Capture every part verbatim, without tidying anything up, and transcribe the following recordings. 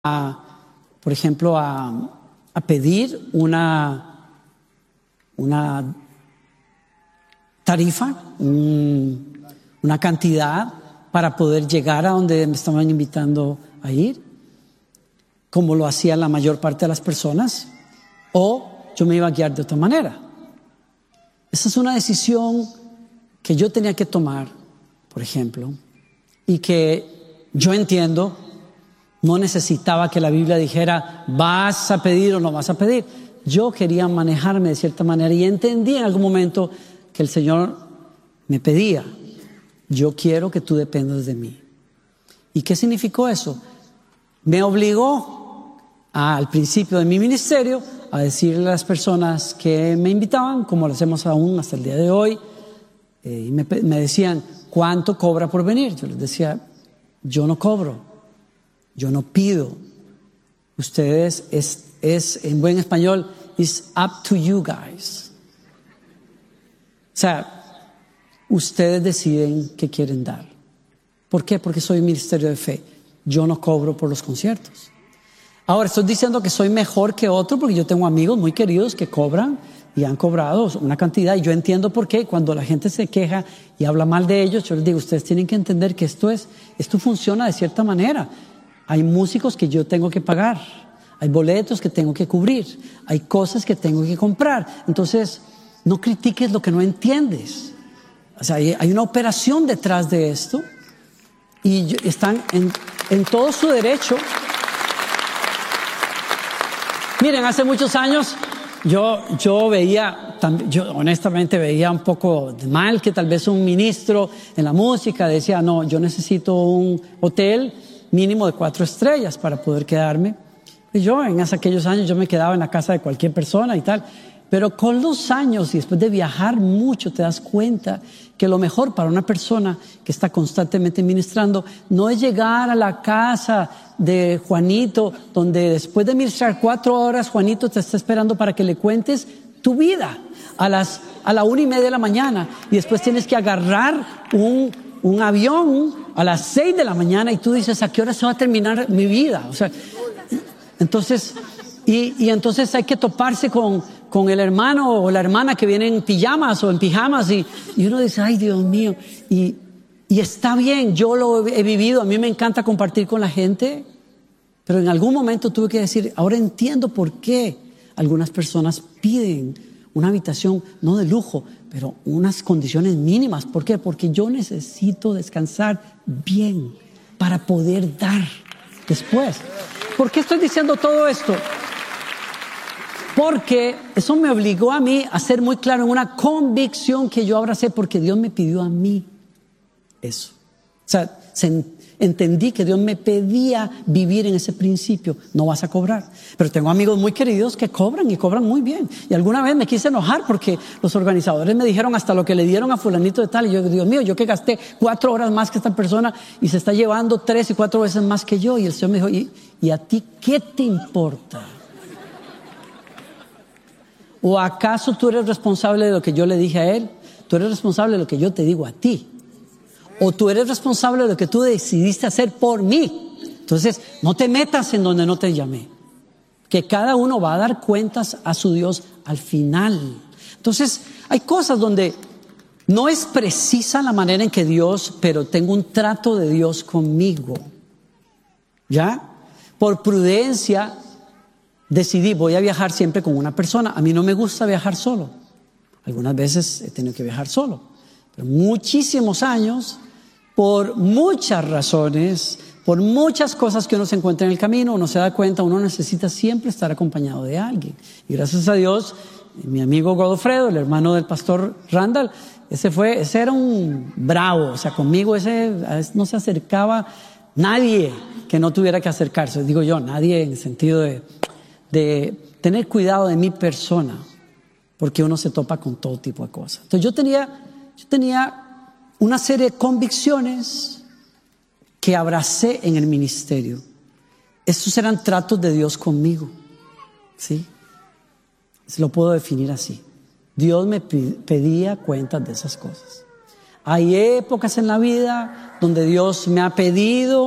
a, por ejemplo, a, a pedir una, una tarifa, un, una cantidad para poder llegar a donde me estaban invitando a ir, como lo hacía la mayor parte de las personas, o yo me iba a guiar de otra manera. Esa es una decisión que yo tenía que tomar, por ejemplo, y que yo entiendo, no necesitaba que la Biblia dijera vas a pedir o no vas a pedir. Yo quería manejarme de cierta manera y entendí en algún momento que el Señor me pedía, yo quiero que tú dependas de mí. ¿Y qué significó eso? Me obligó a, al principio de mi ministerio a decirle a las personas que me invitaban, como lo hacemos aún hasta el día de hoy, eh, y me, me decían, ¿cuánto cobra por venir? Yo les decía, yo no cobro, yo no pido. Ustedes, es, es en buen español, it's up to you guys. O sea, ustedes deciden qué quieren dar. ¿Por qué? Porque soy un ministerio de fe. Yo no cobro por los conciertos. Ahora, estoy diciendo que soy mejor que otro porque yo tengo amigos muy queridos que cobran y han cobrado una cantidad. Y yo entiendo por qué. Cuando la gente se queja y habla mal de ellos, yo les digo, ustedes tienen que entender que esto es, esto funciona de cierta manera. Hay músicos que yo tengo que pagar. Hay boletos que tengo que cubrir. Hay cosas que tengo que comprar. Entonces, no critiques lo que no entiendes. O sea, hay, hay una operación detrás de esto y están en, en todo su derecho. Miren, hace muchos años yo, yo veía, yo honestamente veía un poco de mal que tal vez un ministro en la música decía, no, yo necesito un hotel mínimo de cuatro estrellas para poder quedarme. Y yo en aquellos años yo me quedaba en la casa de cualquier persona y tal. Pero con los años y después de viajar mucho te das cuenta que lo mejor para una persona que está constantemente ministrando no es llegar a la casa de Juanito, donde después de ministrar cuatro horas Juanito te está esperando para que le cuentes tu vida a las a la una y media de la mañana y después tienes que agarrar un, un avión a las seis de la mañana y tú dices, ¿a qué hora se va a terminar mi vida? O sea, entonces, y, y entonces hay que toparse con con el hermano o la hermana que viene en pijamas o en pijamas y, y uno dice, ay Dios mío, y, y está bien, yo lo he vivido, a mí me encanta compartir con la gente, pero en algún momento tuve que decir, ahora entiendo por qué algunas personas piden una habitación, no de lujo, pero unas condiciones mínimas. ¿Por qué? Porque yo necesito descansar bien para poder dar después. ¿Por qué estoy diciendo todo esto? Porque eso me obligó a mí a ser muy claro en una convicción que yo abracé porque Dios me pidió a mí eso. O sea, se, entendí que Dios me pedía vivir en ese principio. No vas a cobrar. Pero tengo amigos muy queridos que cobran y cobran muy bien. Y alguna vez me quise enojar porque los organizadores me dijeron hasta lo que le dieron a fulanito de tal. Y yo, Dios mío, yo que gasté cuatro horas más que esta persona y se está llevando tres y cuatro veces más que yo. Y el Señor me dijo, ¿y, y a ti qué te importa? ¿O acaso tú eres responsable de lo que yo le dije a él? ¿Tú eres responsable de lo que yo te digo a ti? ¿O tú eres responsable de lo que tú decidiste hacer por mí? Entonces, no te metas en donde no te llamé. Que cada uno va a dar cuentas a su Dios al final. Entonces, hay cosas donde no es precisa la manera en que Dios, pero tengo un trato de Dios conmigo. ¿Ya? Por prudencia decidí, voy a viajar siempre con una persona. A mí no me gusta viajar solo. Algunas veces he tenido que viajar solo. Pero muchísimos años, por muchas razones, por muchas cosas que uno se encuentra en el camino, uno se da cuenta, uno necesita siempre estar acompañado de alguien. Y gracias a Dios, mi amigo Godofredo, el hermano del pastor Randall, ese fue, ese era un bravo. O sea, conmigo ese no se acercaba nadie que no tuviera que acercarse. Digo yo, nadie en el sentido de... de tener cuidado de mi persona, porque uno se topa con todo tipo de cosas. Entonces yo tenía, yo tenía una serie de convicciones que abracé en el ministerio. Estos eran tratos de Dios conmigo, ¿sí? Se lo puedo definir así. Dios me pedía cuentas de esas cosas. Hay épocas en la vida donde Dios me ha pedido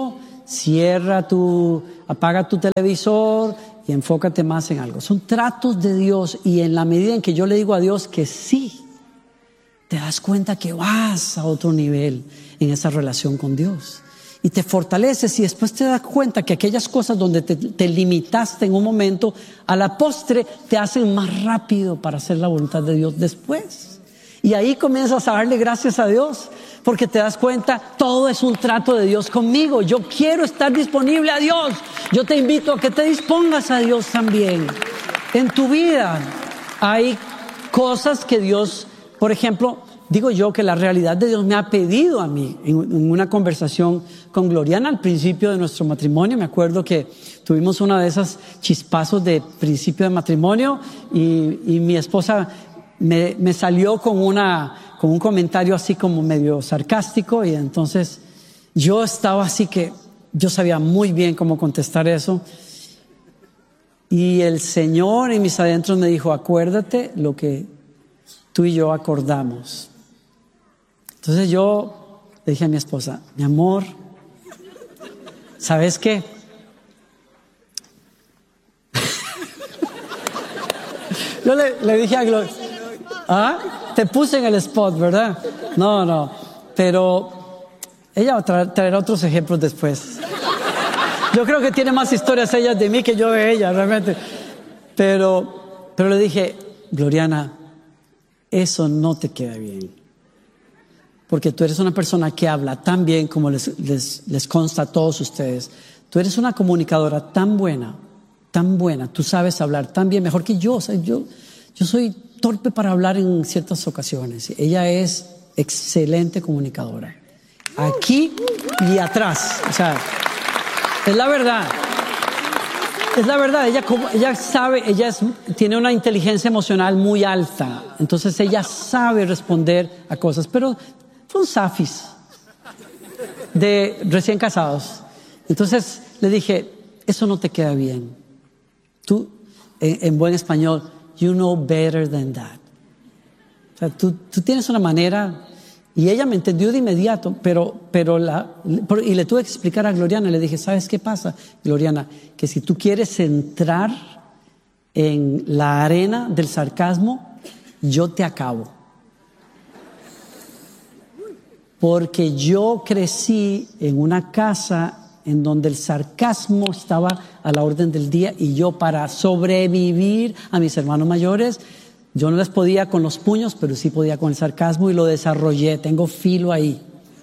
cierra tu, apaga tu televisor y enfócate más en algo. Son tratos de Dios, y en la medida en que yo le digo a Dios que sí, te das cuenta que vas a otro nivel en esa relación con Dios. Y te fortaleces, y después te das cuenta que aquellas cosas donde te, te limitaste en un momento, a la postre te hacen más rápido para hacer la voluntad de Dios después. Y ahí comienzas a darle gracias a Dios, porque te das cuenta, todo es un trato de Dios conmigo. Yo quiero estar disponible a Dios. Yo te invito a que te dispongas a Dios también. En tu vida hay cosas que Dios, por ejemplo, digo yo que la realidad de Dios me ha pedido a mí. En una conversación con Gloriana al principio de nuestro matrimonio, me acuerdo que tuvimos una de esas chispazos de principio de matrimonio, y, y mi esposa me, me salió con, una, con un comentario así como medio sarcástico, y entonces yo estaba así que yo sabía muy bien cómo contestar eso. Y el Señor en mis adentros me dijo: acuérdate lo que tú y yo acordamos. Entonces yo le dije a mi esposa: mi amor, ¿sabes qué? Yo le, le dije a Gloria: ¿ah? Te puse en el spot, ¿verdad? No, no, pero ella va a traer, traer otros ejemplos después. Yo creo que tiene más historias ella de mí que yo de ella, realmente. Pero, pero le dije: Gloriana, eso no te queda bien, porque tú eres una persona que habla tan bien, como les, les, les consta a todos ustedes. Tú eres una comunicadora tan buena, tan buena. Tú sabes hablar tan bien, mejor que yo. O sea, yo, yo soy torpe para hablar en ciertas ocasiones. Ella es excelente comunicadora, aquí y atrás. O sea, es la verdad. Es la verdad, ella, ella sabe, ella es, tiene una inteligencia emocional muy alta, entonces ella sabe responder a cosas, pero son safis de recién casados. Entonces le dije: eso no te queda bien. Tú, en, en buen español, you know better than that. O sea, tú, tú tienes una manera. Y ella me entendió de inmediato, pero, pero la, y le tuve que explicar a Gloriana. Le dije: ¿sabes qué pasa, Gloriana? Que si tú quieres entrar en la arena del sarcasmo, yo te acabo. Porque yo crecí en una casa en donde el sarcasmo estaba a la orden del día, y yo, para sobrevivir a mis hermanos mayores, yo no les podía con los puños, pero sí podía con el sarcasmo, y lo desarrollé. Tengo filo ahí.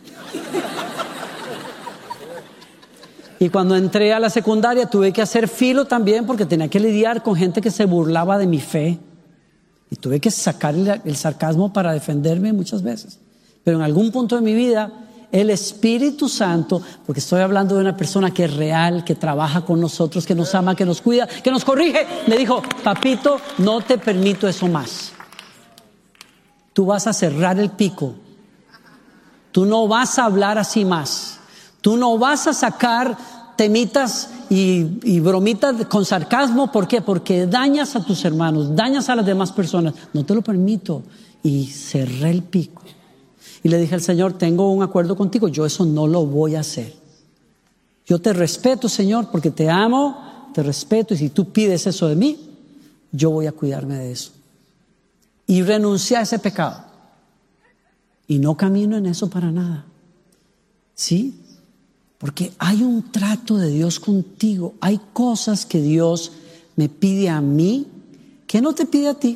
Y cuando entré a la secundaria tuve que hacer filo también, porque tenía que lidiar con gente que se burlaba de mi fe. Y tuve que sacar el, el sarcasmo para defenderme muchas veces. Pero en algún punto de mi vida, el Espíritu Santo, porque estoy hablando de una persona que es real, que trabaja con nosotros, que nos ama, que nos cuida, que nos corrige, me dijo: papito, no te permito eso más. Tú vas a cerrar el pico. Tú no vas a hablar así más. Tú no vas a sacar temitas y, y bromitas con sarcasmo. ¿Por qué? Porque dañas a tus hermanos, dañas a las demás personas. No te lo permito. Y cerré el pico. Y le dije al Señor: tengo un acuerdo contigo, yo eso no lo voy a hacer. Yo te respeto, Señor, porque te amo, te respeto, y si tú pides eso de mí, yo voy a cuidarme de eso. Y renuncié a ese pecado. Y no camino en eso para nada. ¿Sí? Porque hay un trato de Dios contigo. Hay cosas que Dios me pide a mí que no te pide a ti.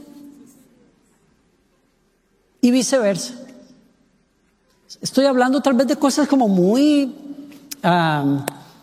Y viceversa. Estoy hablando tal vez de cosas como muy um,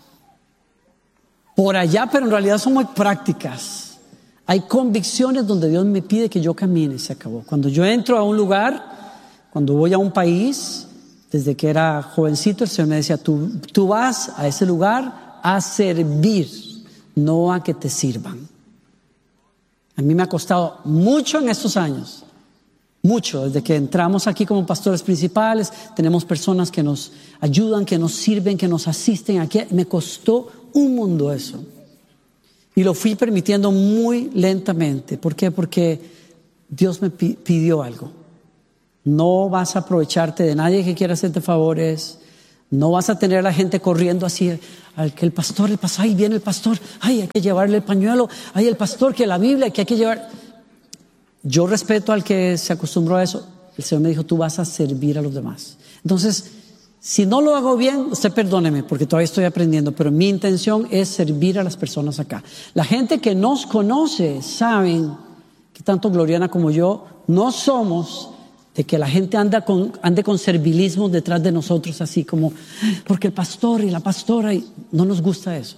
por allá, pero en realidad son muy prácticas. Hay convicciones donde Dios me pide que yo camine, y se acabó. Cuando yo entro a un lugar, cuando voy a un país, desde que era jovencito, el Señor me decía: tú, tú vas a ese lugar a servir, no a que te sirvan. A mí me ha costado mucho en estos años. Mucho, desde que entramos aquí como pastores principales, tenemos personas que nos ayudan, que nos sirven, que nos asisten aquí. Me costó un mundo eso. Y lo fui permitiendo muy lentamente. ¿Por qué? Porque Dios me pidió algo. No vas a aprovecharte de nadie que quiera hacerte favores. No vas a tener a la gente corriendo así, al que el pastor, el pastor, ay, viene el pastor, ay, hay que llevarle el pañuelo, ay, el pastor, que la Biblia, que hay que llevar. Yo respeto al que se acostumbró a eso. El Señor me dijo, tú vas a servir a los demás. Entonces, si no lo hago bien, usted perdóneme, porque todavía estoy aprendiendo, pero mi intención es servir a las personas acá. La gente que nos conoce saben que tanto Gloriana como yo no somos de que la gente anda con, ande con servilismo detrás de nosotros, así como, porque el pastor y la pastora, y no nos gusta eso.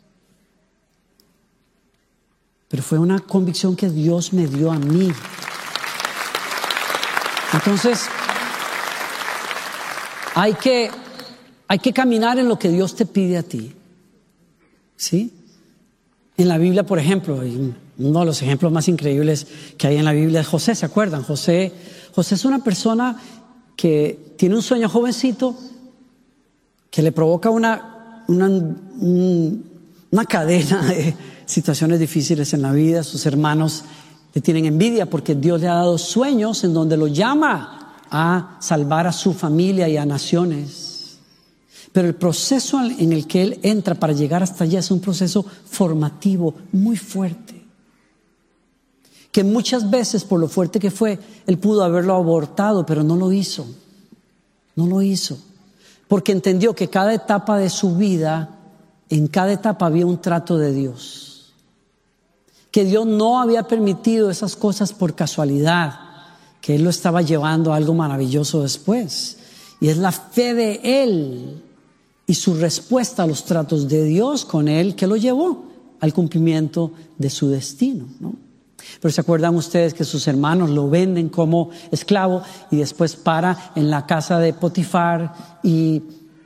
Pero fue una convicción que Dios me dio a mí. Entonces, hay que, hay que caminar en lo que Dios te pide a ti. ¿Sí? En la Biblia, por ejemplo, uno de los ejemplos más increíbles que hay en la Biblia es José, ¿se acuerdan? José, José es una persona que tiene un sueño jovencito que le provoca una, una, un, una cadena de situaciones difíciles en la vida. Sus hermanos le tienen envidia porque Dios le ha dado sueños en donde lo llama a salvar a su familia y a naciones. Pero el proceso en el que él entra para llegar hasta allá es un proceso formativo muy fuerte, que muchas veces, por lo fuerte que fue, él pudo haberlo abortado, pero no lo hizo. No lo hizo. Porque entendió que cada etapa de su vida, en cada etapa había un trato de Dios. Que Dios no había permitido esas cosas por casualidad, que Él lo estaba llevando a algo maravilloso después. Y es la fe de Él y su respuesta a los tratos de Dios con Él que lo llevó al cumplimiento de su destino, ¿no? Pero ¿se acuerdan ustedes que sus hermanos lo venden como esclavo y después para en la casa de Potifar y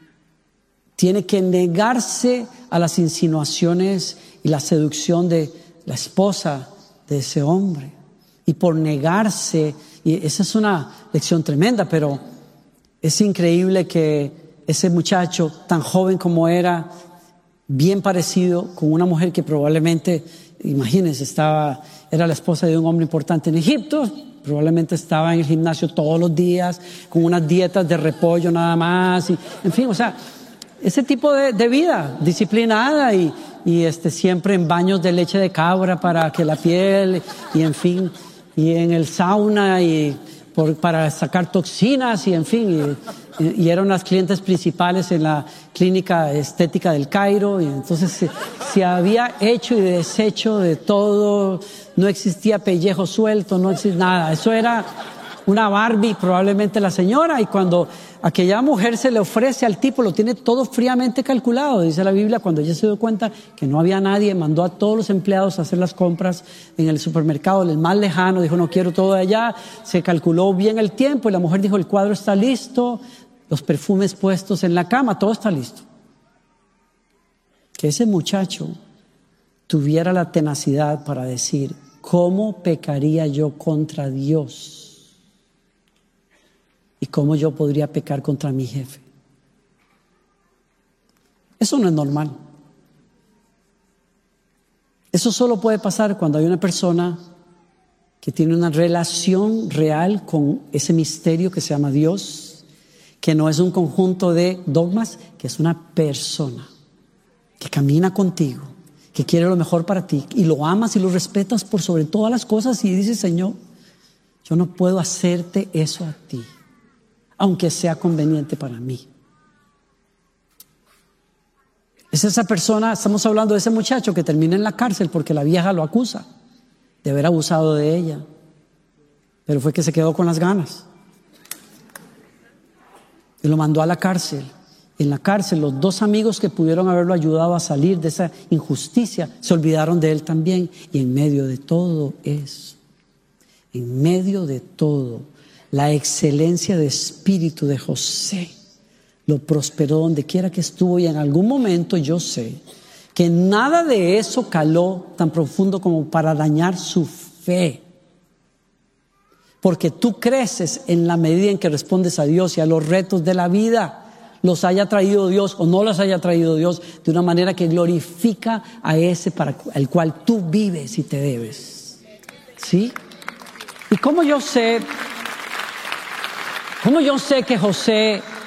tiene que negarse a las insinuaciones y la seducción de la esposa de ese hombre? Y por negarse, y esa es una lección tremenda, pero es increíble que ese muchacho tan joven como era, bien parecido con una mujer que probablemente, imagínense, estaba, era la esposa de un hombre importante en Egipto, probablemente estaba en el gimnasio todos los días, con unas dietas de repollo nada más, y, en fin, o sea, ese tipo de, de vida disciplinada y, y este, siempre en baños de leche de cabra para que la piel, y en fin, y en el sauna y por, para sacar toxinas y en fin, y, y eran las clientes principales en la clínica estética del Cairo, y entonces se, se había hecho y deshecho de todo, no existía pellejo suelto, no existía nada, eso era una Barbie probablemente la señora, y cuando aquella mujer se le ofrece al tipo, lo tiene todo fríamente calculado, dice la Biblia. Cuando ella se dio cuenta que no había nadie, mandó a todos los empleados a hacer las compras en el supermercado, el más lejano, dijo no quiero todo de allá, se calculó bien el tiempo y la mujer dijo el cuadro está listo, los perfumes puestos en la cama, todo está listo. Que ese muchacho tuviera la tenacidad para decir, ¿cómo pecaría yo contra Dios? ¿Y cómo yo podría pecar contra mi jefe? Eso no es normal. Eso solo puede pasar cuando hay una persona que tiene una relación real con ese misterio que se llama Dios, que no es un conjunto de dogmas, que es una persona que camina contigo, que quiere lo mejor para ti y lo amas y lo respetas por sobre todas las cosas y dices, Señor, yo no puedo hacerte eso a ti, aunque sea conveniente para mí. Es esa persona, estamos hablando de ese muchacho que termina en la cárcel porque la vieja lo acusa de haber abusado de ella, pero fue que se quedó con las ganas y lo mandó a la cárcel. En la cárcel los dos amigos que pudieron haberlo ayudado a salir de esa injusticia se olvidaron de él también. Y en medio de todo eso, en medio de todo, la excelencia de espíritu de José lo prosperó donde quiera que estuvo, y en algún momento yo sé que nada de eso caló tan profundo como para dañar su fe. Porque tú creces en la medida en que respondes a Dios y a los retos de la vida, los haya traído Dios o no los haya traído Dios, de una manera que glorifica a ese para el cual tú vives y te debes. ¿Sí? ¿Y cómo yo sé? ¿Cómo yo sé que José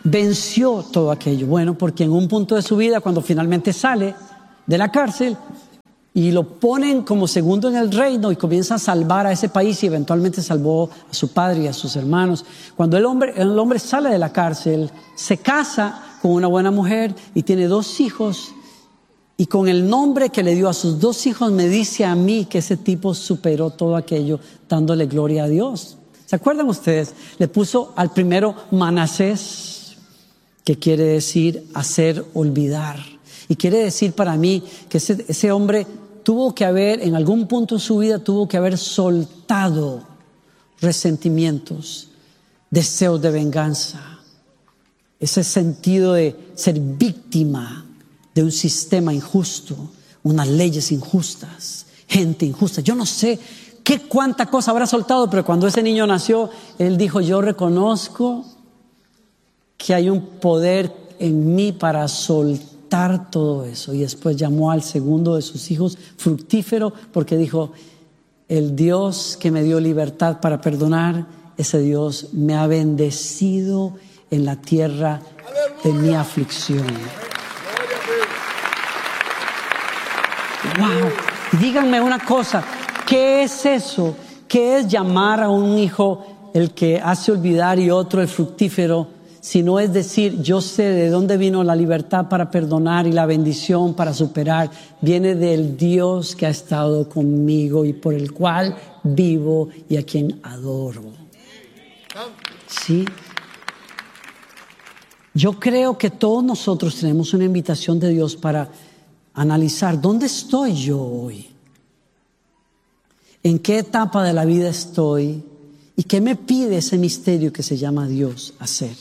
venció todo aquello? Bueno, porque en un punto de su vida, cuando finalmente sale de la cárcel y lo ponen como segundo en el reino y comienza a salvar a ese país, y eventualmente salvó a su padre y a sus hermanos. Cuando el hombre, el hombre sale de la cárcel, se casa con una buena mujer y tiene dos hijos, y con el nombre que le dio a sus dos hijos me dice a mí que ese tipo superó todo aquello dándole gloria a Dios. ¿Se acuerdan ustedes? Le puso al primero Manasés, que quiere decir hacer olvidar. Y quiere decir para mí que ese, ese hombre tuvo que haber, en algún punto de su vida, tuvo que haber soltado resentimientos, deseos de venganza, ese sentido de ser víctima de un sistema injusto, unas leyes injustas, gente injusta. Yo no sé qué cuánta cosa habrá soltado, pero cuando ese niño nació, él dijo: yo reconozco que hay un poder en mí para soltar todo eso. Y después llamó al segundo de sus hijos fructífero, porque dijo: el Dios que me dio libertad para perdonar, ese Dios me ha bendecido en la tierra de mi aflicción. Wow. Díganme una cosa, ¿qué es eso? ¿Qué es llamar a un hijo el que hace olvidar y otro el fructífero? Si no es decir: yo sé de dónde vino la libertad para perdonar y la bendición para superar. Viene del Dios que ha estado conmigo y por el cual vivo y a quien adoro. ¿Sí? Yo creo que todos nosotros tenemos una invitación de Dios para analizar: ¿dónde estoy yo hoy? ¿En qué etapa de la vida estoy? ¿Y qué me pide ese misterio que se llama Dios hacer?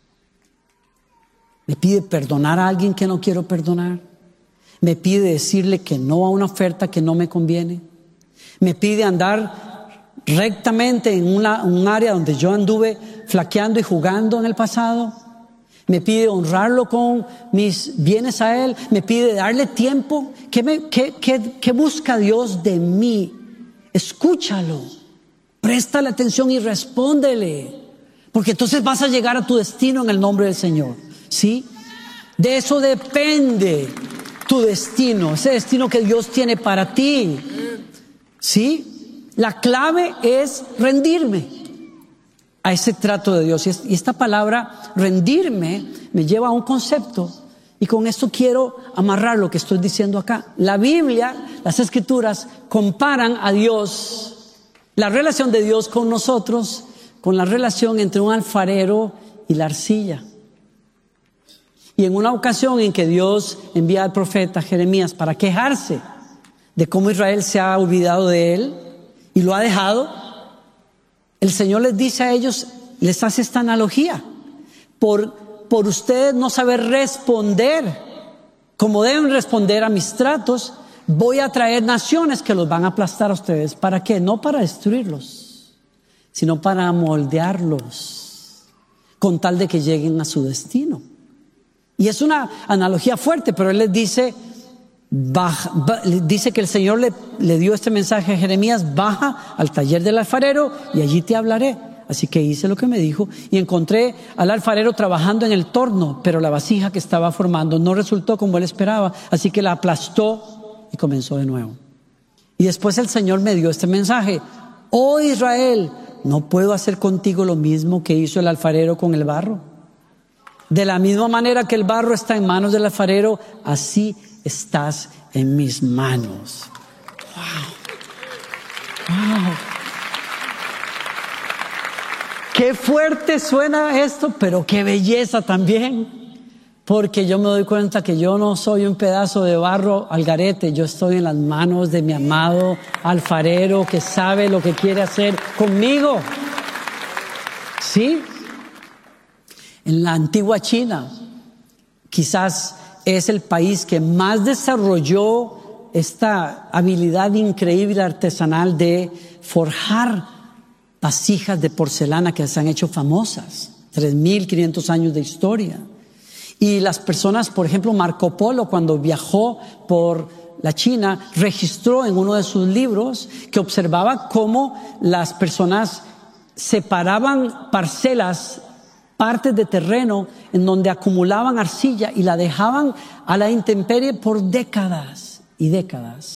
¿Me pide perdonar a alguien que no quiero perdonar? ¿Me pide decirle que no a una oferta que no me conviene? ¿Me pide andar rectamente en una, un área donde yo anduve flaqueando y jugando en el pasado? ¿Me pide honrarlo con mis bienes a Él? ¿Me pide darle tiempo? ¿Qué, me, qué, qué, qué busca Dios de mí? Escúchalo, préstale atención y respóndele, porque entonces vas a llegar a tu destino en el nombre del Señor. ¿Sí? De eso depende tu destino, ese destino que Dios tiene para ti. ¿Sí? La clave es rendirme a ese trato de Dios. Y esta palabra rendirme me lleva a un concepto, y con esto quiero amarrar lo que estoy diciendo acá. La Biblia, las Escrituras comparan a Dios, la relación de Dios con nosotros, con la relación entre un alfarero y la arcilla. Y en una ocasión en que Dios envía al profeta Jeremías para quejarse de cómo Israel se ha olvidado de él y lo ha dejado, el Señor les dice a ellos, les hace esta analogía: por, por ustedes no saber responder como deben responder a mis tratos, voy a traer naciones que los van a aplastar a ustedes. ¿Para qué? No para destruirlos, sino para moldearlos con tal de que lleguen a su destino. Y es una analogía fuerte, pero él les dice, baja, ba, dice que el Señor le, le dio este mensaje a Jeremías: baja al taller del alfarero y allí te hablaré. Así que hice lo que me dijo y encontré al alfarero trabajando en el torno, pero la vasija que estaba formando no resultó como él esperaba, así que la aplastó y comenzó de nuevo. Y después el Señor me dio este mensaje: oh Israel, ¿no puedo hacer contigo lo mismo que hizo el alfarero con el barro? De la misma manera que el barro está en manos del alfarero, así estás en mis manos. Wow. Wow. Qué fuerte suena esto, pero qué belleza también. Porque yo me doy cuenta que yo no soy un pedazo de barro al garete. Yo estoy en las manos de mi amado alfarero que sabe lo que quiere hacer conmigo. ¿Sí? En la antigua China, quizás es el país que más desarrolló esta habilidad increíble artesanal de forjar vasijas de porcelana que se han hecho famosas. tres mil quinientos años de historia. Y las personas, por ejemplo, Marco Polo, cuando viajó por la China, registró en uno de sus libros que observaba cómo las personas separaban parcelas, partes de terreno en donde acumulaban arcilla y la dejaban a la intemperie por décadas y décadas.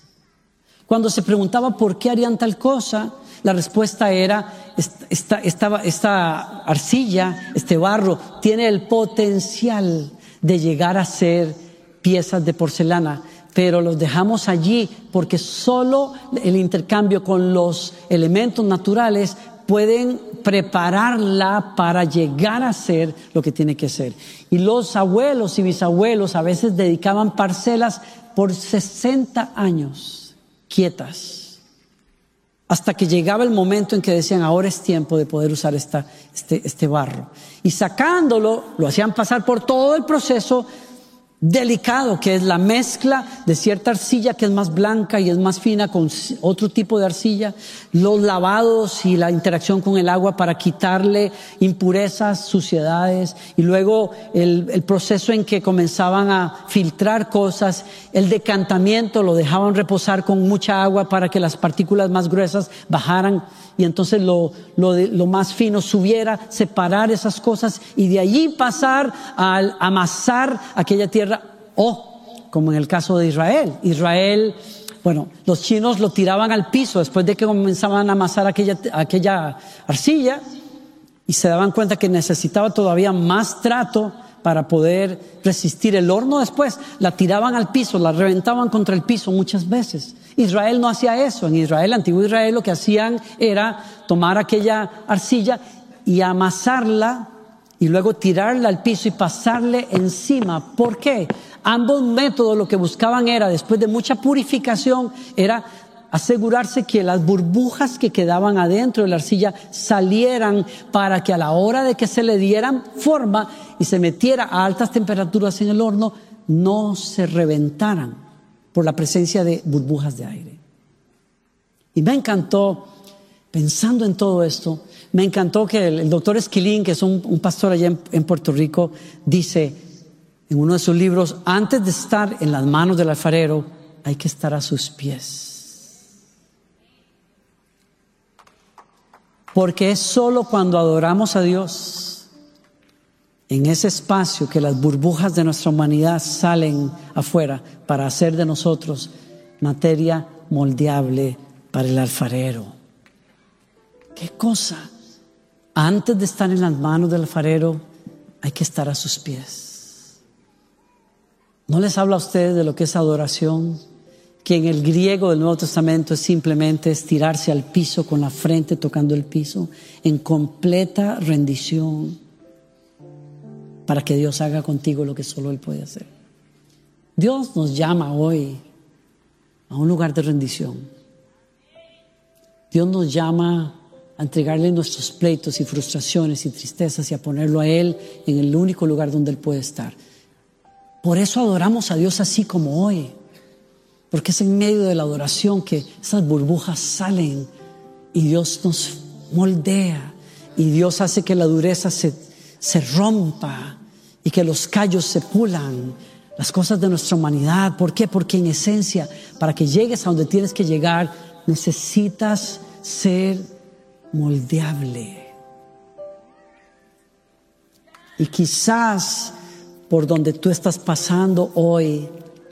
Cuando se preguntaba por qué harían tal cosa, la respuesta era, esta, esta, esta arcilla, este barro, tiene el potencial de llegar a ser piezas de porcelana, pero los dejamos allí porque solo el intercambio con los elementos naturales pueden prepararla para llegar a ser lo que tiene que ser. Y los abuelos y bisabuelos a veces dedicaban parcelas por sesenta años quietas, hasta que llegaba el momento en que decían, ahora es tiempo de poder usar esta, este, este barro. Y sacándolo, lo hacían pasar por todo el proceso delicado, que es la mezcla de cierta arcilla que es más blanca y es más fina con otro tipo de arcilla, los lavados y la interacción con el agua para quitarle impurezas, suciedades, y luego el, el proceso en que comenzaban a filtrar cosas, el decantamiento, lo dejaban reposar con mucha agua para que las partículas más gruesas bajaran y entonces lo, lo, de, lo más fino subiera, separar esas cosas y de allí pasar al amasar aquella tierra, o como en el caso de Israel. Israel, bueno, los chinos lo tiraban al piso después de que comenzaban a amasar aquella, aquella arcilla y se daban cuenta que necesitaba todavía más trato para poder resistir el horno. Después la tiraban al piso, la reventaban contra el piso muchas veces. Israel no hacía eso. En Israel, el antiguo Israel, lo que hacían era tomar aquella arcilla y amasarla y luego tirarla al piso y pasarle encima. ¿Por qué? Ambos métodos lo que buscaban era, después de mucha purificación, era asegurarse que las burbujas que quedaban adentro de la arcilla salieran para que a la hora de que se le dieran forma y se metiera a altas temperaturas en el horno, no se reventaran por la presencia de burbujas de aire. Y me encantó, pensando en todo esto, me encantó que el, el doctor Esquilín, que es un, un pastor allá en, en Puerto Rico, dice en uno de sus libros, antes de estar en las manos del alfarero, hay que estar a sus pies. Porque es solo cuando adoramos a Dios, en ese espacio, que las burbujas de nuestra humanidad salen afuera para hacer de nosotros materia moldeable para el alfarero. ¿Qué cosa? Antes de estar en las manos del alfarero, hay que estar a sus pies. ¿No les habla a ustedes de lo que es adoración? Que en el griego del Nuevo Testamento es simplemente estirarse al piso con la frente tocando el piso en completa rendición para que Dios haga contigo lo que solo Él puede hacer. Dios nos llama hoy a un lugar de rendición. Dios nos llama a entregarle nuestros pleitos y frustraciones y tristezas y a ponerlo a Él en el único lugar donde Él puede estar. Por eso adoramos a Dios así como hoy. Porque es en medio de la adoración que esas burbujas salen y Dios nos moldea y Dios hace que la dureza se, se rompa y que los callos se pulan, las cosas de nuestra humanidad. ¿Por qué? Porque en esencia, para que llegues a donde tienes que llegar, necesitas ser moldeable. Y quizás por donde tú estás pasando hoy,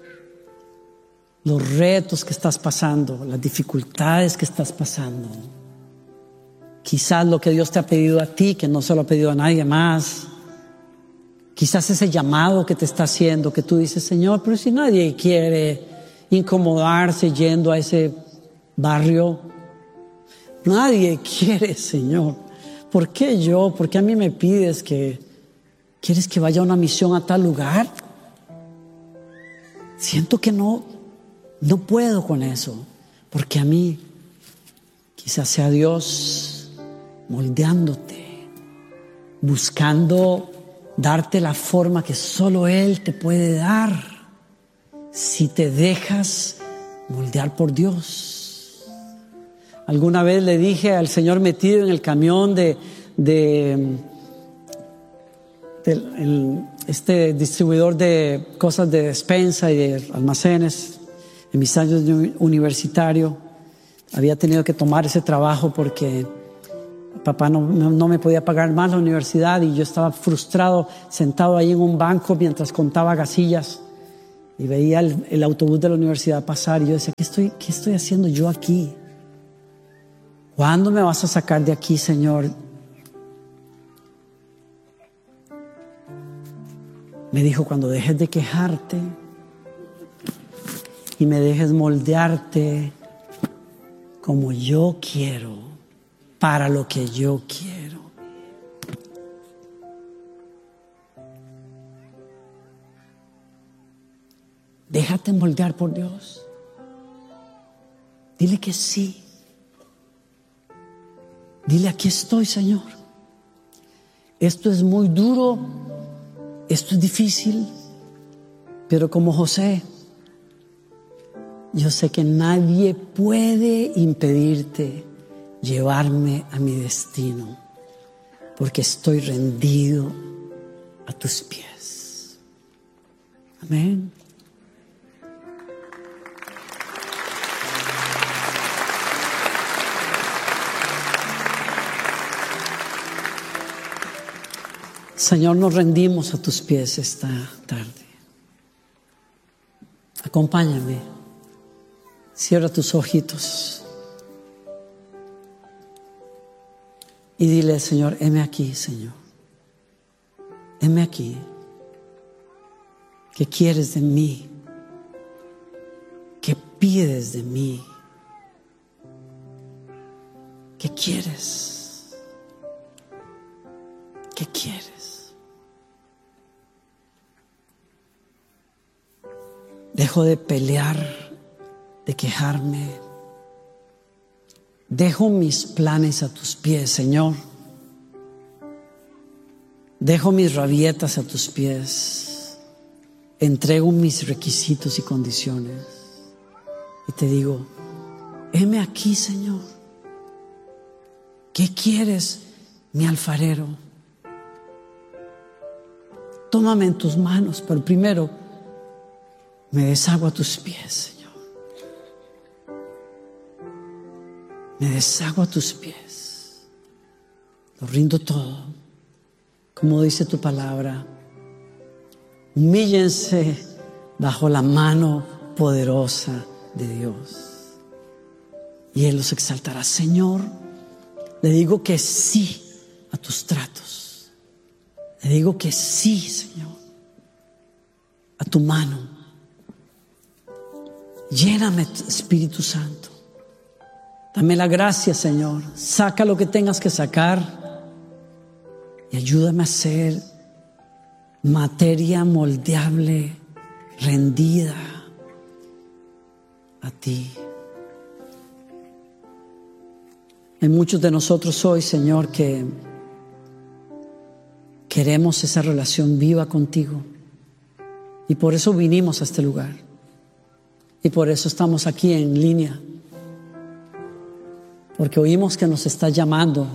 los retos que estás pasando, las dificultades que estás pasando, quizás lo que Dios te ha pedido a ti, que no se lo ha pedido a nadie más, quizás ese llamado que te está haciendo, que tú dices, Señor, pero si nadie quiere incomodarse yendo a ese barrio, nadie quiere, Señor, ¿por qué yo? ¿Por qué a mí me pides que quieres que vaya a una misión a tal lugar? Siento que no No puedo con eso, porque a mí quizás sea Dios moldeándote, buscando darte la forma que solo Él te puede dar si te dejas moldear por Dios. Alguna vez le dije al Señor metido en el camión de, de, de el, este distribuidor de cosas de despensa y de almacenes, en mis años de universitario, había tenido que tomar ese trabajo porque Papá no, no me podía pagar más la universidad y yo estaba frustrado, sentado ahí en un banco mientras contaba gasillas y veía el, el autobús de la universidad pasar y yo decía, ¿qué estoy, qué estoy haciendo yo aquí? ¿Cuándo me vas a sacar de aquí, Señor? Me dijo, cuando dejes de quejarte y me dejes moldearte como yo quiero, para lo que yo quiero. Déjate moldear por Dios. Dile que sí. Dile, aquí estoy, Señor. Esto es muy duro, esto es difícil, pero como José, yo sé que nadie puede impedirte llevarme a mi destino, porque estoy rendido a tus pies. Amén. Señor, nos rendimos a tus pies esta tarde. Acompáñame. Cierra tus ojitos. Y dile, Señor, heme aquí, Señor. Heme aquí. ¿Qué quieres de mí? ¿Qué pides de mí? ¿Qué quieres? ¿Qué quieres? Dejo de pelear, de quejarme. Dejo mis planes a tus pies, Señor. Dejo mis rabietas a tus pies. Entrego mis requisitos y condiciones. Y te digo, heme aquí, Señor. ¿Qué quieres, mi alfarero? Tómame en tus manos, pero primero me deshago a tus pies, Señor. Me deshago a tus pies. Lo rindo todo. Como dice tu palabra, humíllense bajo la mano poderosa de Dios y Él los exaltará. Señor, le digo que sí a tus tratos. Le digo que sí, Señor, a tu mano. Lléname, Espíritu Santo. Dame la gracia, Señor. Saca lo que tengas que sacar y ayúdame a ser materia moldeable, rendida a ti. Hay muchos de nosotros hoy, Señor, que queremos esa relación viva contigo y por eso vinimos a este lugar. Y por eso estamos aquí en línea. Porque oímos que nos estás llamando.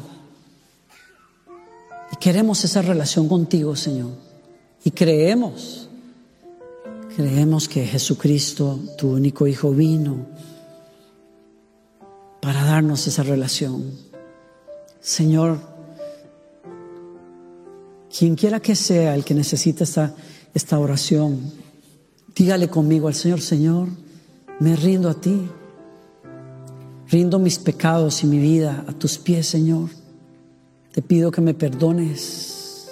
Y queremos esa relación contigo, Señor. Y creemos. Creemos que Jesucristo, tu único Hijo, vino para darnos esa relación. Señor, quien quiera que sea el que necesita esta, esta oración, dígale conmigo al Señor, Señor, me rindo a ti. Rindo mis pecados y mi vida a tus pies, Señor. Te pido que me perdones.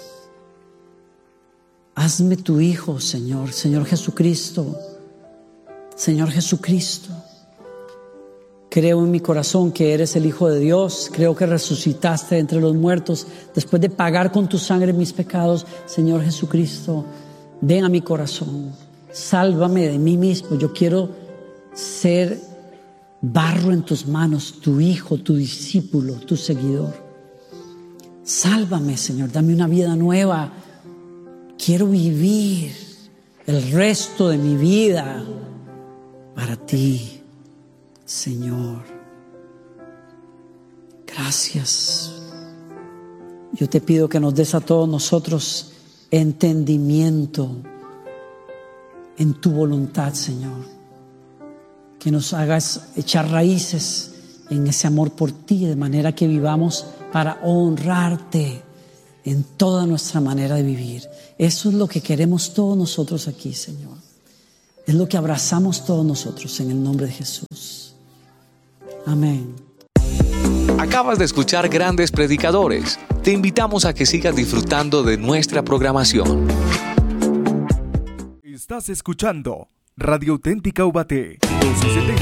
Hazme tu Hijo, Señor. Señor Jesucristo. Señor Jesucristo. Creo en mi corazón que eres el Hijo de Dios. Creo que resucitaste entre los muertos después de pagar con tu sangre mis pecados. Señor Jesucristo, ven a mi corazón. Sálvame de mí mismo. Yo quiero ser barro en tus manos, tu hijo, tu discípulo, tu seguidor. Sálvame, Señor, dame una vida nueva. Quiero vivir el resto de mi vida para ti, Señor. Gracias. Yo te pido que nos des a todos nosotros entendimiento en tu voluntad, Señor. Que nos hagas echar raíces en ese amor por ti, de manera que vivamos para honrarte en toda nuestra manera de vivir. Eso es lo que queremos todos nosotros aquí, Señor. Es lo que abrazamos todos nosotros en el nombre de Jesús. Amén. Acabas de escuchar Grandes Predicadores. Te invitamos a que sigas disfrutando de nuestra programación. Estás escuchando Radio Auténtica Ubaté.